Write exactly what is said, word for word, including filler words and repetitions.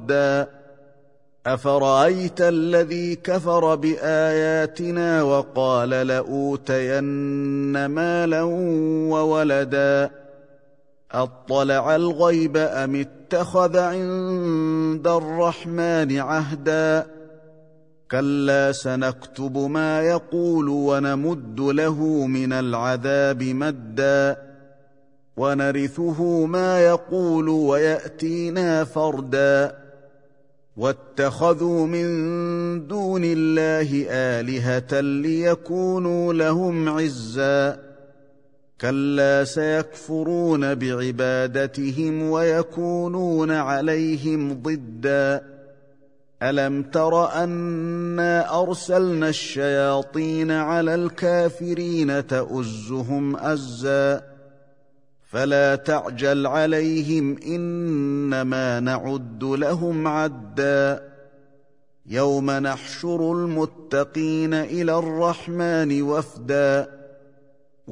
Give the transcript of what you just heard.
مردا أفرأيت الذي كفر بآياتنا وقال لأوتين مالا وولدا أطلع الغيب أم اتخذ عند الرحمن عهدا كلا سنكتب ما يقول ونمد له من العذاب مدا ونرثه ما يقول ويأتينا فردا واتخذوا من دون الله آلهة ليكونوا لهم عزا كلا سيكفرون بعبادتهم ويكونون عليهم ضدا ألم تر أنا أرسلنا الشياطين على الكافرين تؤزهم أزا فلا تعجل عليهم إنما نعد لهم عدا يوم نحشر المتقين إلى الرحمن وفدا